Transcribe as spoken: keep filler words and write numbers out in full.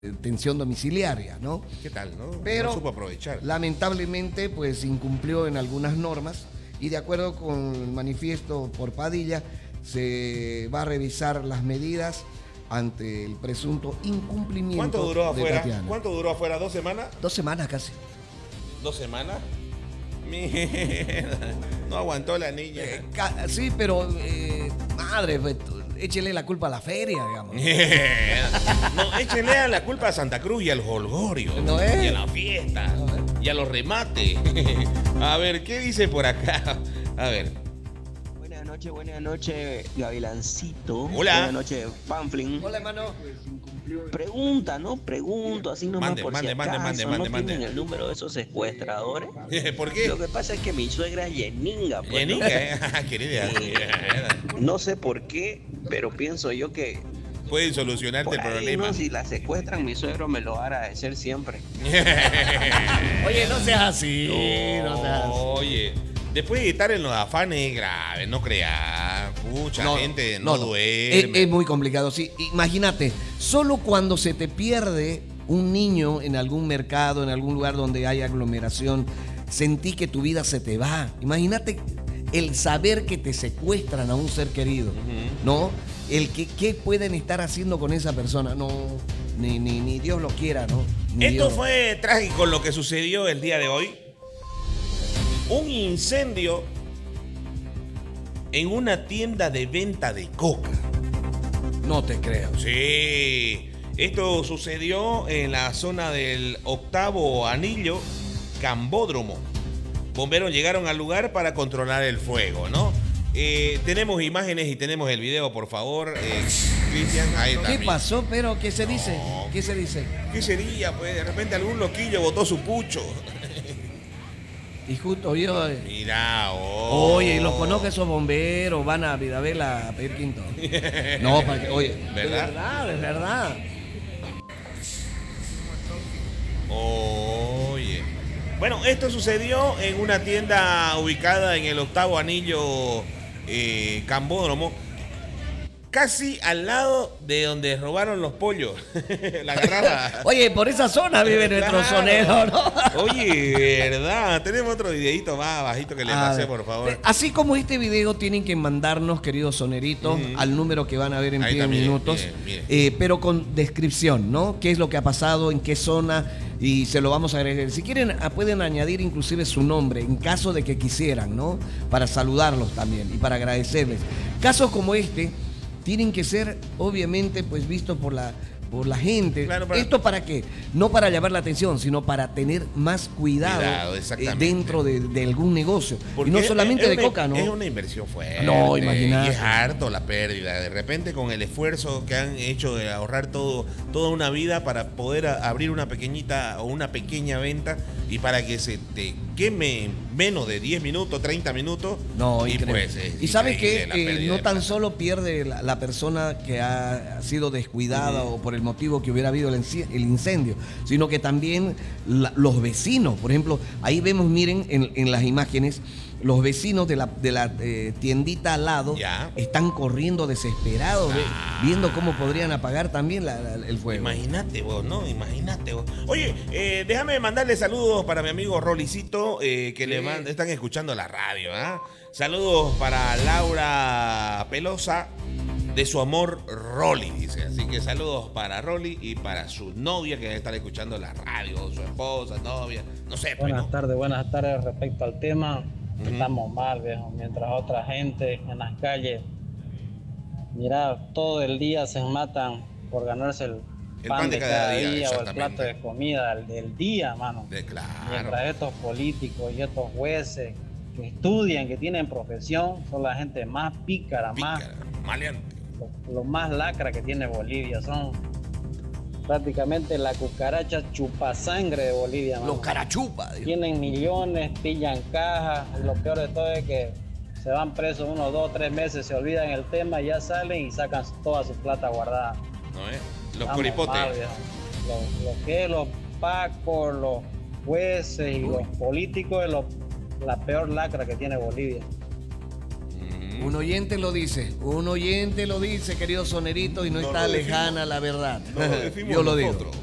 detención domiciliaria, ¿no? ¿Qué tal, no? Pero no supo aprovechar. Lamentablemente, pues incumplió en algunas normas y de acuerdo con el manifiesto por Padilla, se va a revisar las medidas ante el presunto incumplimiento. ¿Cuánto duró de afuera? Tatiana. ¿Cuánto duró afuera? ¿Dos semanas? Dos semanas casi. ¿Dos semanas? Mierda, no aguantó la niña. Eh, ca- sí, pero eh, madre, pues, échele la culpa a la feria, digamos. No, échenle a la culpa a Santa Cruz y al jolgorio. ¿No es? Y a la fiesta. No es. Y a los remates. A ver, ¿qué dice por acá? A ver. Buenas noches, buenas noches, Gavilancito. Hola. Buenas noches, Panflin. Hola, hermano. Pregunta, ¿no? Pregunto, así nomás Mande, por mande, si mande, acaso, mande, ¿no mande, tienen mande. el número de esos secuestradores? ¿Por qué? Lo que pasa es que mi suegra es Yeninga, pues, ¿no? Yeninga, ¿eh? Querida. No sé por qué, pero pienso yo que Pueden solucionarte por el ahí, problema. ¿no? Si la secuestran, mi suegro me lo va a agradecer siempre. Oye, no seas así, no, seas así. Oye, después de estar en los afanes graves, no creas. Mucha gente no, Es, duerme. es muy complicado, sí. Imagínate, solo cuando se te pierde un niño en algún mercado, en algún lugar donde hay aglomeración, sentí que tu vida se te va. Imagínate el saber que te secuestran a un ser querido, Ujú. ¿no? El que qué pueden estar haciendo con esa persona, no, ni, ni, ni Dios lo quiera, ¿no? Ni Esto Dios. fue trágico lo que sucedió el día de hoy. Un incendio en una tienda de venta de coca. No te creo. Sí, esto sucedió en la zona del octavo anillo, Cambódromo. Bomberos llegaron al lugar para controlar el fuego, ¿no? Eh, tenemos imágenes y tenemos el video, por favor, eh, Cristian. Ahí está. ¿Qué mira. pasó? Pero ¿qué se dice? No. ¿Qué se dice? ¿Qué sería? Pues de repente algún loquillo botó su pucho. Y justo yo. eh, Mira, oh. Oye, y los conozco esos bomberos, van a Vidabela a pedir quinto. No, para que, oye, ¿Verdad? es verdad, es verdad. Oye. Bueno, esto sucedió en una tienda ubicada en el octavo anillo eh, Cambódromo, casi al lado de donde robaron los pollos. La agarrada. Oye, por esa zona vive nuestro Claro. sonero, ¿no? Oye, verdad. Tenemos otro videito más bajito que le A pasé, ver, por favor. eh, Así como este video, tienen que mandarnos, queridos soneritos, Ujú. al número que van a ver en Ahí pie está, mire, minutos, mire, mire. eh, pero con descripción, ¿no? ¿Qué es lo que ha pasado, en qué zona? Y se lo vamos a agregar. Si quieren, ah, pueden añadir inclusive su nombre, en caso de que quisieran, ¿no? Para saludarlos también y para agradecerles. Casos como este tienen que ser, obviamente, pues vistos por la, por la gente. Claro, para- ¿Esto para qué? No para llamar la atención, sino para tener más cuidado, Cuidado, eh, exactamente. dentro de, de algún negocio. Porque y no es- solamente es de una- coca, ¿no? Es una inversión fuerte. No, imagínate. Y es harto la pérdida. De repente, con el esfuerzo que han hecho de ahorrar todo, toda una vida para poder a- abrir una pequeñita o una pequeña venta y para que se te queme en menos de diez minutos, treinta minutos. No, y increíble. pues, es y sabes increíble que la pérdida no de tan plata. solo pierde la, la persona que ha sido descuidada Ujú. o por el motivo que hubiera habido el, inci- el incendio, sino que también la- los vecinos. Por ejemplo, ahí vemos, miren, en, en las imágenes, los vecinos de la, de la eh, tiendita al lado Ya. están corriendo desesperados, ve- Ah. viendo cómo podrían apagar también la- la- el fuego. Imagínate vos, ¿no? Imagínate vos. Oye, eh, déjame mandarle saludos para mi amigo Rolicito, eh, que Sí. le manda- están escuchando la radio, ¿ah? Saludos para Laura Pelosa, de su amor Rolly, dice. Así que saludos para Rolly y para su novia que debe estar escuchando la radio, su esposa, novia, no sé. pues, Buenas ¿no? tardes, buenas tardes. Respecto al tema, Ujú. estamos mal, viejo. Mientras otra gente en las calles, mira, todo el día se matan por ganarse el, El pan, de cada, día, o el exactamente. plato de comida del, del día, mano. De claro. Mientras estos políticos y estos jueces que estudian, que tienen profesión, son la gente más pícara, más Pícara, maleante. lo, lo más lacra que tiene Bolivia. Son prácticamente la cucaracha chupasangre de Bolivia, mano. Los carachupas. Dios. Tienen millones, pillan cajas, y lo peor de todo es que se van presos unos dos o tres meses, se olvidan el tema, ya salen y sacan toda su plata guardada. ¿No es? Los Estamos coripotes. mal, viejo. Lo, lo que es los pacos, los jueces y los políticos es lo- la peor lacra que tiene Bolivia. Mm. Un oyente lo dice, un oyente lo dice, querido sonerito, y no, No está lo decimos. lejana la verdad. No lo decimos Yo lo digo. nosotros.